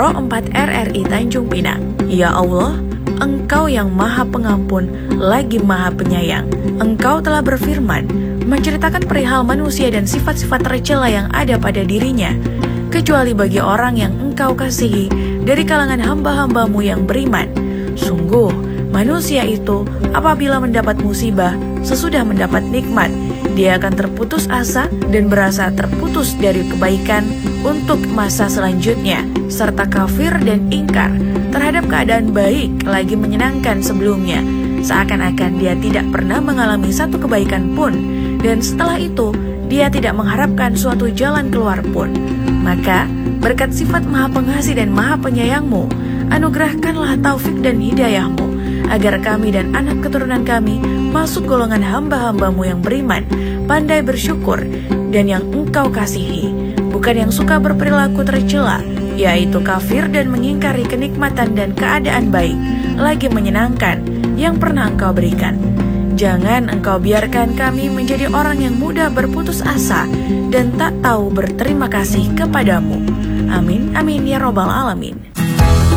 Pro 4 RRI Tanjung Pinang. Ya Allah, Engkau yang Maha Pengampun, lagi Maha Penyayang. Engkau telah berfirman, menceritakan perihal manusia dan sifat-sifat tercela yang ada pada dirinya, kecuali bagi orang yang Engkau kasihi dari kalangan hamba-hambamu yang beriman. Sungguh, manusia itu apabila mendapat musibah, sesudah mendapat nikmat, dia akan terputus asa dan berasa terputus dari kebaikan untuk masa selanjutnya, serta kafir dan ingkar terhadap keadaan baik lagi menyenangkan sebelumnya, seakan-akan dia tidak pernah mengalami satu kebaikan pun, dan setelah itu dia tidak mengharapkan suatu jalan keluar pun. Maka berkat sifat Maha Pengasih dan Maha Penyayangmu, anugerahkanlah taufik dan hidayahmu, agar kami dan anak keturunan kami masuk golongan hamba-hambamu yang beriman, pandai bersyukur, dan yang Engkau kasihi, bukan yang suka berperilaku tercela, yaitu kafir dan mengingkari kenikmatan dan keadaan baik, lagi menyenangkan, yang pernah Engkau berikan. Jangan Engkau biarkan kami menjadi orang yang mudah berputus asa dan tak tahu berterima kasih kepadamu. Amin, amin, ya robbal alamin.